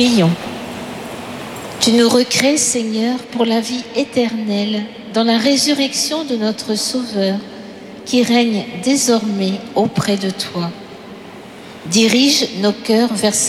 Prions. Tu nous recrées, Seigneur, pour la vie éternelle, dans la résurrection de notre Sauveur, qui règne désormais auprès de toi. Dirige nos cœurs vers